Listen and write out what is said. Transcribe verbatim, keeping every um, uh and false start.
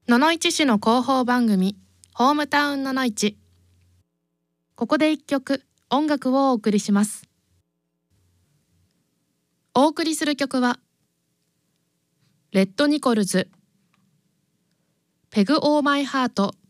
野々市市の広報番組ホームタウン野々市。ここで一曲音楽をお送りします。お送りする曲はレッドニコルズペグオーマイハート